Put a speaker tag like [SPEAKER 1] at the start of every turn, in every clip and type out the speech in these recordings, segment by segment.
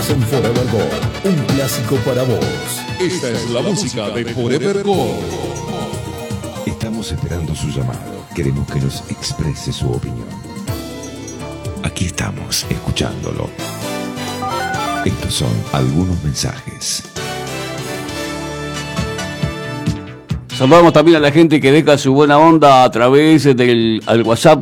[SPEAKER 1] Estamos en Forever Gold, un clásico para vos.
[SPEAKER 2] Esta es la música de Forever Gold.
[SPEAKER 3] Estamos esperando su llamado. Queremos que nos exprese su opinión. Aquí estamos, escuchándolo. Estos son algunos mensajes.
[SPEAKER 4] Saludamos también a la gente que deja su buena onda a través del al WhatsApp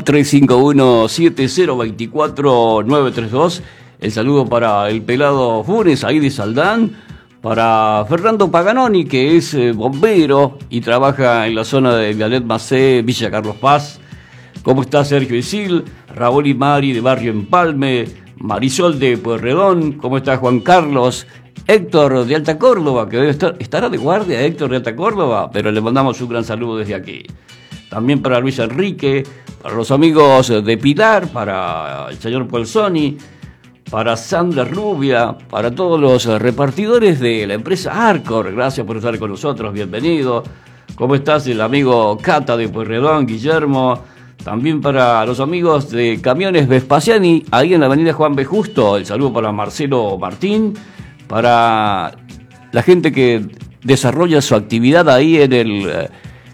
[SPEAKER 4] 351-7024-932. El saludo para el pelado Funes, ahí de Saldán. Para Fernando Paganoni, que es bombero y trabaja en la zona de Vialet Macé, Villa Carlos Paz. ¿Cómo está Sergio Isil? Raúl y Mari de Barrio Empalme. Marisol de Pueyrredón. ¿Cómo está Juan Carlos? Héctor de Alta Córdoba, que debe estará de guardia, Héctor de Alta Córdoba, pero le mandamos un gran saludo desde aquí. También para Luis Enrique, para los amigos de Pilar, para el señor Polsoni, para Sandra Rubia, para todos los repartidores de la empresa Arcor, gracias por estar con nosotros, bienvenido. ¿Cómo estás? El amigo Cata de Pueyrredón, Guillermo. También para los amigos de Camiones Vespasiani, ahí en la avenida Juan B. Justo, el saludo para Marcelo Martín. Para la gente que desarrolla su actividad ahí en el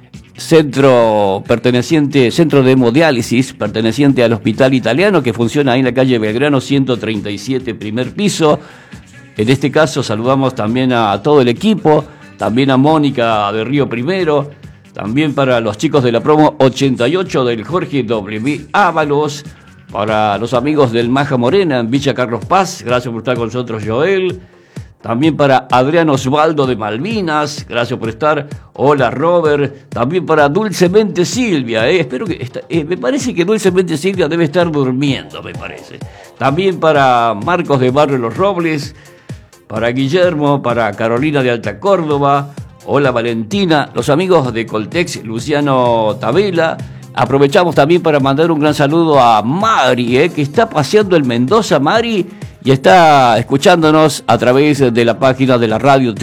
[SPEAKER 4] centro de hemodiálisis perteneciente al Hospital Italiano, que funciona ahí en la calle Belgrano 137, primer piso. En este caso saludamos también a todo el equipo, también a Mónica de Río Primero, también para los chicos de la promo 88 del Jorge W. Ábalos, para los amigos del Maja Morena en Villa Carlos Paz, gracias por estar con nosotros, Joel. También para Adrián Osvaldo de Malvinas, gracias por estar. Hola, Robert. También para Dulcemente Silvia, espero que me parece que Dulcemente Silvia debe estar durmiendo, me parece. También para Marcos de Barrio Los Robles, para Guillermo, para Carolina de Alta Córdoba. Hola, Valentina. Los amigos de Coltex, Luciano Tabela. Aprovechamos también para mandar un gran saludo a Mari, que está paseando el Mendoza, Mari, y está escuchándonos a través de la página de la radio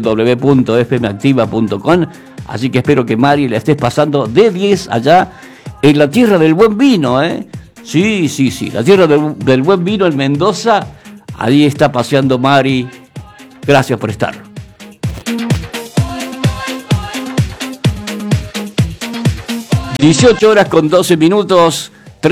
[SPEAKER 4] www.fmactiva.com. Así que espero que Mari la estés pasando de 10 allá en la tierra del buen vino, Sí, la tierra del buen vino en Mendoza. Ahí está paseando Mari. Gracias por estar. (18:12)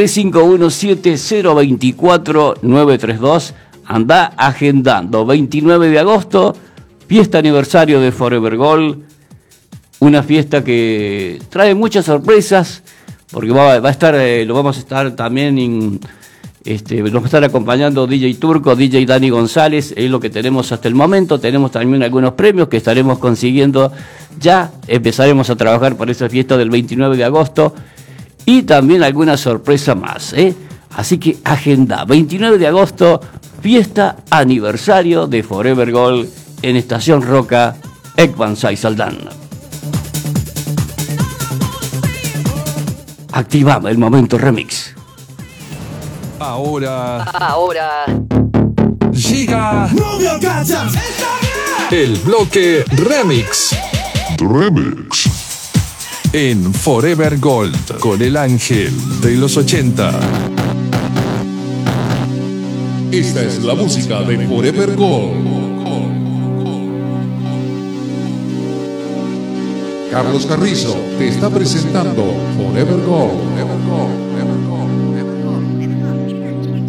[SPEAKER 4] 351-7024-932. Andá agendando. 29 de agosto, fiesta aniversario de Forever Gold. Una fiesta que trae muchas sorpresas, porque va a estar, lo vamos a estar también, nos va a estar acompañando DJ Turco, DJ Dani González, es lo que tenemos hasta el momento. Tenemos también algunos premios que estaremos consiguiendo. Ya empezaremos a trabajar por esa fiesta del 29 de agosto. Y también alguna sorpresa más, Así que agenda, 29 de agosto, fiesta aniversario de Forever Gold en Estación Roca, Ekbansay, Saldán. Activamos el momento remix.
[SPEAKER 2] Ahora
[SPEAKER 5] llega
[SPEAKER 2] el bloque remix. En Forever Gold, con el ángel de los 80. Esta es la música de Forever Gold. Carlos Carrizo te está presentando Forever Gold.